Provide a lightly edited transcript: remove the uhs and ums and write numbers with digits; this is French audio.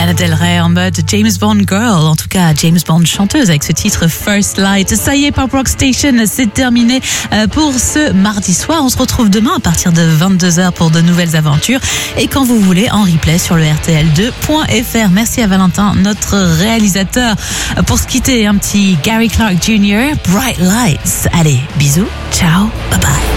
Lana Del Rey en mode James Bond girl, en tout cas James Bond chanteuse avec ce titre First Light. Ça y est, Pop Rock Station, c'est terminé pour ce mardi soir. On se retrouve demain à partir de 22h pour de nouvelles aventures et quand vous voulez en replay sur le rtl2.fr. Merci à Valentin, notre réalisateur. Pour se quitter, un petit Gary Clark Jr., Bright Lights. Allez, bisous, ciao, bye bye.